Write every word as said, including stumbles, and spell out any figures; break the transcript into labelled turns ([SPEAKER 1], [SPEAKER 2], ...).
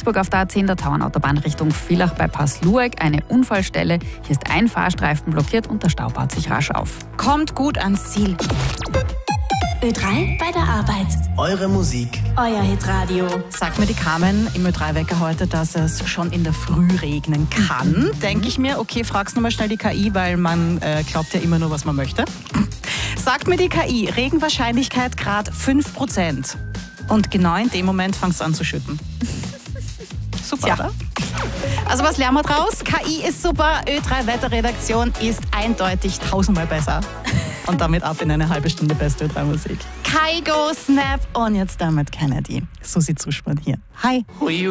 [SPEAKER 1] Salzburg auf der A zehn der Tauernautobahn Richtung Villach bei Passlueck eine Unfallstelle. Hier ist ein Fahrstreifen blockiert und der Stau baut sich rasch auf.
[SPEAKER 2] Kommt gut ans Ziel.
[SPEAKER 3] Ö drei bei der Arbeit.
[SPEAKER 4] Eure Musik.
[SPEAKER 3] Euer Hitradio.
[SPEAKER 2] Sagt mir die Carmen im Ö drei Wecker heute, dass es schon in der Früh regnen kann. Mhm. Denke ich mir, okay, frag's nochmal schnell die K I, weil man äh, glaubt ja immer nur, was man möchte. Sagt mir die K I, Regenwahrscheinlichkeit Grad fünf Prozent. Und genau in dem Moment fangst du an zu schütten. Super, ja. Oder? Also was lernen wir draus? K I ist super, Ö drei Wetterredaktion ist eindeutig tausendmal besser. Und damit ab in eine halbe Stunde beste Ö drei Musik. Kygo, Snap und jetzt damit Kennedy. Susi Zuschmann hier. Hi.